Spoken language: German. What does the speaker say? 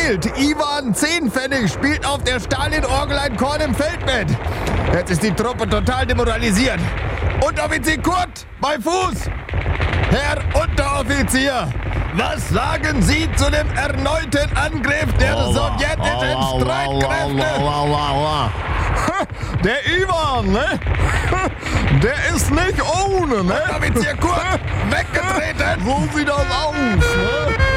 gespielt. Ivan 10 Pfennig spielt auf der Stalin-Orgel ein Korn im Feldbett. Jetzt ist die Truppe total demoralisiert. Unteroffizier Kurt, bei Fuß. Herr Unteroffizier, was sagen Sie zu dem erneuten Angriff der sowjetischen Streitkräfte? Der Ivan, ne? Der ist nicht ohne, ne? Unteroffizier Kurt, weggetreten. So sieht das aus, ne?